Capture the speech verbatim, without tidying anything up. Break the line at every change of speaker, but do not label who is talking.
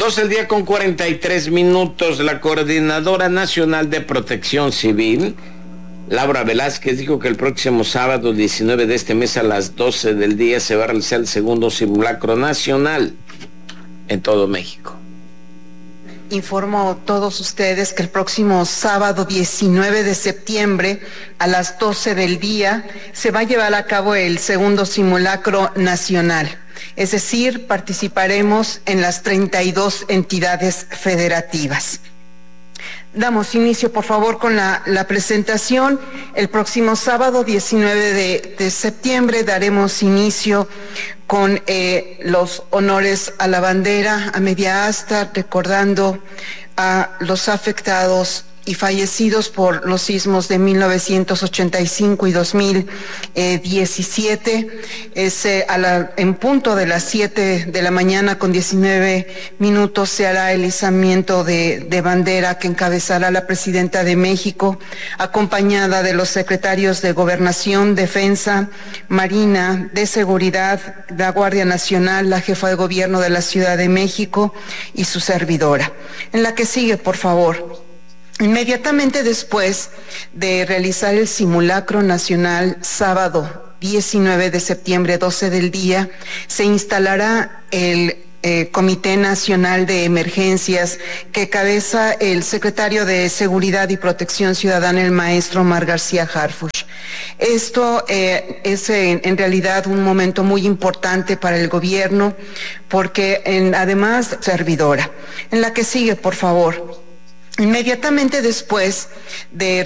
Dos del día con cuarenta y tres minutos. La Coordinadora Nacional de Protección Civil, Laura Velázquez, dijo que el próximo sábado diecinueve de este mes a las doce del día se va a realizar el segundo simulacro nacional en todo México.
Informo a todos ustedes que el próximo sábado diecinueve de septiembre a las doce del día se va a llevar a cabo el segundo simulacro nacional. Es decir, participaremos en las treinta y dos entidades federativas. Damos inicio, por favor, con la, la presentación. El próximo sábado diecinueve de, de septiembre daremos inicio con eh, los honores a la bandera a media asta, recordando a los afectados y fallecidos por los sismos de mil novecientos ochenta y cinco y dos mil diecisiete. Es, eh, a la, en punto de las siete de la mañana con diecinueve minutos se hará el izamiento de, de bandera que encabezará la presidenta de México, acompañada de los secretarios de Gobernación, Defensa, Marina, de Seguridad, la Guardia Nacional, la jefa de gobierno de la Ciudad de México y su servidora. En la que sigue, por favor. Inmediatamente después de realizar el simulacro nacional, sábado diecinueve de septiembre, doce del día, se instalará el eh, Comité Nacional de Emergencias que cabeza el secretario de Seguridad y Protección Ciudadana, el maestro Omar García Harfuch. Esto eh, es en, en realidad un momento muy importante para el gobierno porque en, además servidora. En la que sigue, por favor. Inmediatamente después de